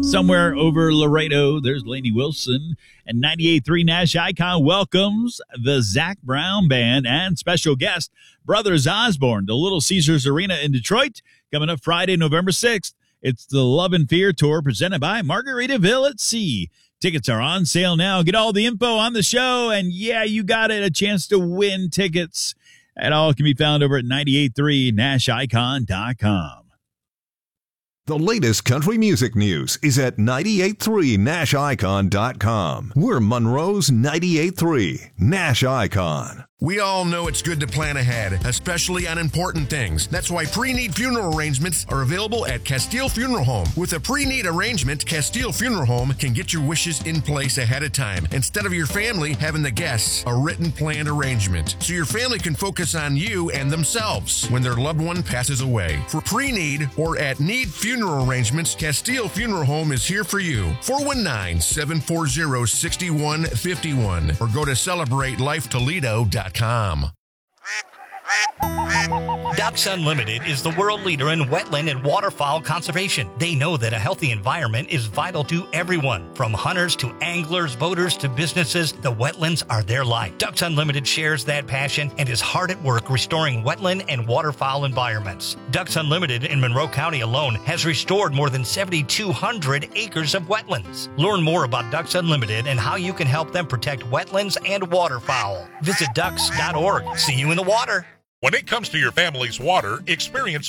Somewhere over Laredo, there's Lainey Wilson, and 98.3 Nash Icon welcomes the Zac Brown Band and special guest, Brothers Osborne, to Little Caesars Arena in Detroit, coming up Friday, November 6th. It's the Love and Fear Tour presented by Margaritaville at Sea. Tickets are on sale now. Get all the info on the show, and yeah, you got it, a chance to win tickets. That all can be found over at 98.3NashIcon.com. The latest country music news is at 98.3NashIcon.com. We're Monroe's 98.3 Nash Icon. We all know it's good to plan ahead, especially on important things. That's why pre-need funeral arrangements are available at Castile Funeral Home. With a pre-need arrangement, Castile Funeral Home can get your wishes in place ahead of time, instead of your family having the guests a written planned arrangement, so your family can focus on you and themselves when their loved one passes away. For pre-need or at-need funeral arrangements, Castile Funeral Home is here for you. 419-740-6151 or go to CelebrateLifeToledo.com. Ducks Unlimited is the world leader in wetland and waterfowl conservation. They know that a healthy environment is vital to everyone. From hunters to anglers, boaters to businesses, the wetlands are their life. Ducks Unlimited shares that passion and is hard at work restoring wetland and waterfowl environments. Ducks Unlimited in Monroe County alone has restored more than 7,200 acres of wetlands. Learn more about Ducks Unlimited and how you can help them protect wetlands and waterfowl. Visit ducks.org. See you in the water. When it comes to your family's water, experience